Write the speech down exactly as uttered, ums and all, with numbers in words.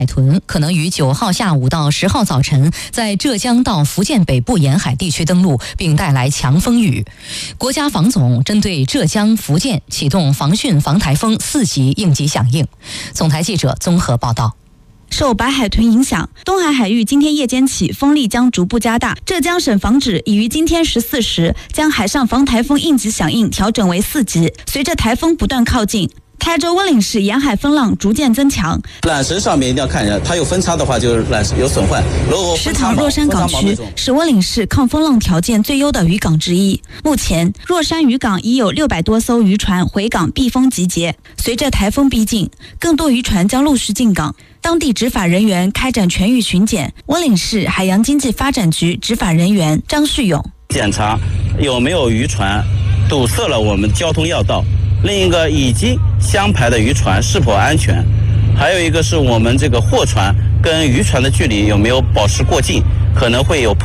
海豚可能于九号下午到十号早晨在浙江到福建北部沿海地区登陆，并带来强风雨。国家防总针对浙江、福建启动防汛防台风四级应急响应。总台记者综合报道。 受白海豚影响，东海海域今天夜间起风力将逐步加大。浙江省防指已于今天十四时将海上防台风应急响应调整为四级。随着台风不断靠近，台州温岭市沿海风浪逐渐增强， 缆绳上面一定要看一下，它有分叉的话，就是缆绳有损坏。 石塘若山港区是温岭市抗风浪条件最优的渔港之一。目前，若山渔港已有六百多艘渔船回港避风集结。随着台风逼近，更多渔船将陆续进港。当地执法人员开展全域巡检。温岭市海洋经济发展局执法人员张旭勇检查有没有渔船堵塞了我们交通要道。另一个已经相排的渔船是否安全，还有一个是我们这个货船跟渔船的距离有没有保持过近，可能会有